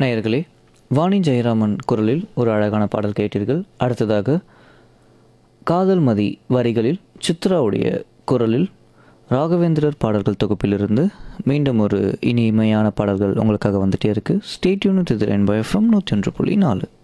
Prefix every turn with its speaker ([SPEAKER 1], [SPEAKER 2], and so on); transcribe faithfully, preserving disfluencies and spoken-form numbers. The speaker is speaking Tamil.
[SPEAKER 1] நேயர்களே, வாணி ஜெயராமன் குரலில் ஒரு அழகான பாடல் கேட்டீர்கள். அடுத்ததாக காதல் மதி வரிகளில் சித்ராவுடைய குரலில் ராகவேந்திரர் பாடல்கள் தொகுப்பிலிருந்து மீண்டும் ஒரு இனிமையான பாடல்கள் உங்களுக்காக வந்துட்டே இருக்குது. Stay tune with rainbow FM நூற்றி ஒன்று புள்ளி நாலு.